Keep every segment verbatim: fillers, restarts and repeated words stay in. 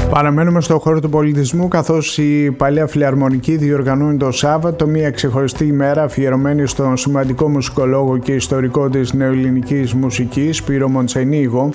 Παραμένουμε στον χώρο του πολιτισμού, καθώς η Παλαιά Φιλαρμονική διοργανώνει το Σάββατο μία ξεχωριστή ημέρα αφιερωμένη στον σημαντικό μουσικολόγο και ιστορικό της νεοελληνικής μουσικής Σπύρο Μοντσενίγο,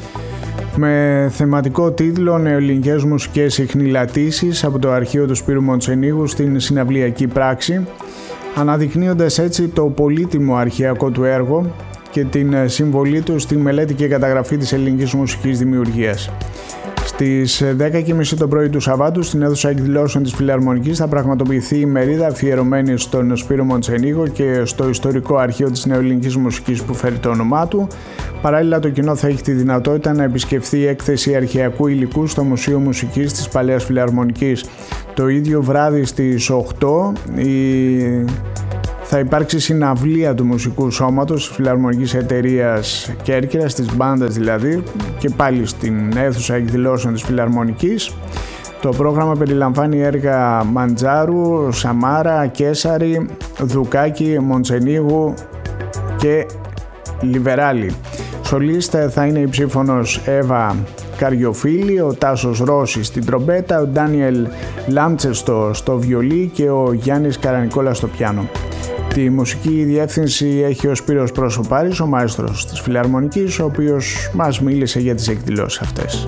με θεματικό τίτλο «Νεοελληνικές μουσικές ιχνηλατήσεις από το αρχείο του Σπύρου Μοντσενίγου στην συναυλιακή πράξη», αναδεικνύοντας έτσι το πολύτιμο αρχαιακό του έργο και την συμβολή του στη μελέτη και καταγραφή της ελληνικής μουσικής δημιουργίας. Στις δέκα και μισή το πρωί του Σαββάτου, στην αίθουσα εκδηλώσεων της Φιλαρμονικής, θα πραγματοποιηθεί η μερίδα αφιερωμένη στον Σπύρο Μοντσενίγο και στο ιστορικό αρχείο της νεοελληνικής μουσικής που φέρει το όνομά του. Παράλληλα, το κοινό θα έχει τη δυνατότητα να επισκεφθεί έκθεση αρχαιακού υλικού στο Μουσείο Μουσικής της Παλαιάς Φιλαρμονικής. Το ίδιο βράδυ στις οκτώ η... θα υπάρξει συναυλία του μουσικού σώματος της Φιλαρμονικής Εταιρείας Κέρκυρας, της μπάντας δηλαδή, και πάλι στην αίθουσα εκδηλώσεων της Φιλαρμονικής. Το πρόγραμμα περιλαμβάνει έργα Μαντζάρου, Σαμάρα, Κέσαρη, Δουκάκη, Μοντσενίγου και Λιβεράλη. Σολίστα θα είναι η ψήφωνος Εύα Καριοφίλη, ο Τάσος Ρώση στην τρομπέτα, ο Ντάνιελ Λάμτσεστο στο βιολί και ο Γιάννης Καρανικόλας στο πιάνο. Τη μουσική διεύθυνση έχει ο Σπύρος Προσωπάρης, ο μαέστρος της Φιλαρμονικής, ο οποίος μας μίλησε για τις εκδηλώσεις αυτές.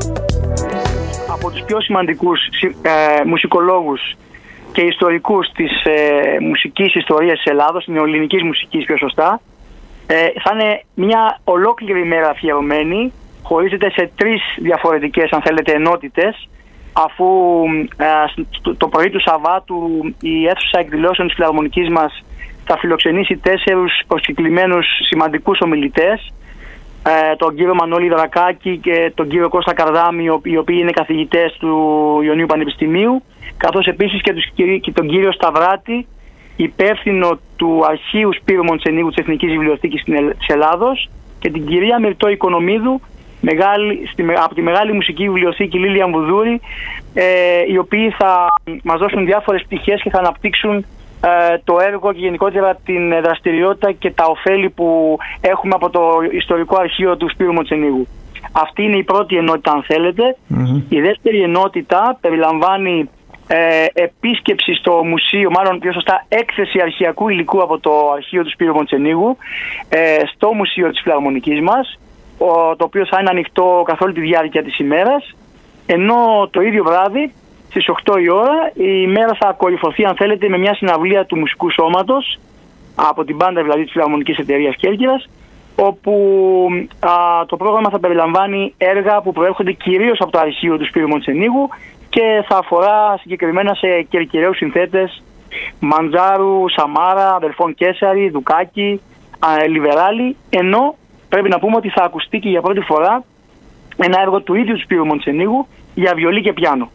Από τους πιο σημαντικούς ε, μουσικολόγους και ιστορικούς της ε, μουσικής ιστορίας της Ελλάδος, της νεοελληνικής μουσικής πιο σωστά, ε, θα είναι μια ολόκληρη ημέρα αφιερωμένη, χωρίζεται σε τρεις διαφορετικές, αν θέλετε, ενότητες, αφού ε, το, το πρωί του Σαββάτου η αίθουσα εκδηλώσεων της Φιλαρμονικής μας θα φιλοξενήσει τέσσερους προσκεκλημένους σημαντικούς ομιλητές, ε, τον κύριο Μανώλη Δρακάκη και τον κύριο Κώστα Καρδάμη, οι οποίοι είναι καθηγητές του Ιωνίου Πανεπιστημίου, καθώς επίσης και, τους, και τον κύριο Σταυράτη, υπεύθυνο του αρχείου Σπύρου Μοντσενίγου της Εθνικής Βιβλιοθήκης της Ελλάδος, και την κυρία Μυρτώ Οικονομίδου, Μεγάλη, στη, από τη Μεγάλη Μουσική Βιβλιοθήκη Λίλια Βουδούρη, ε, οι οποίοι θα μας δώσουν διάφορες πτυχές και θα αναπτύξουν ε, το έργο και γενικότερα την δραστηριότητα και τα ωφέλη που έχουμε από το ιστορικό αρχείο του Σπύρου Μοντσενίγου. Αυτή είναι η πρώτη ενότητα, αν θέλετε. Mm-hmm. Η δεύτερη ενότητα περιλαμβάνει ε, επίσκεψη στο μουσείο, μάλλον πιο σωστά έκθεση αρχαιακού υλικού από το αρχείο του Σπύρου Μοντσενίγου ε, στο Μουσείο της Φιλαρμονικής μας, το οποίο θα είναι ανοιχτό καθ' όλη τη διάρκεια της ημέρας, ενώ το ίδιο βράδυ στις οκτώ η ώρα η ημέρα θα κορυφωθεί, αν θέλετε, με μια συναυλία του μουσικού σώματος από την μπάντα δηλαδή της Φιλαρμονικής Εταιρείας Κέρκυρας, όπου α, το πρόγραμμα θα περιλαμβάνει έργα που προέρχονται κυρίως από το αρχείο του Σπύρου Μοντσενίγου και θα αφορά συγκεκριμένα σε κερκυραίους συνθέτες Μαντζάρου, Σαμάρα, αδελφών Κέσαρη, Δουκάκη, α, Λιβεράλη, ενώ πρέπει να πούμε ότι θα ακουστεί και για πρώτη φορά ένα έργο του ίδιου του Σπύρου Μοντσενίγου για βιολί και πιάνο.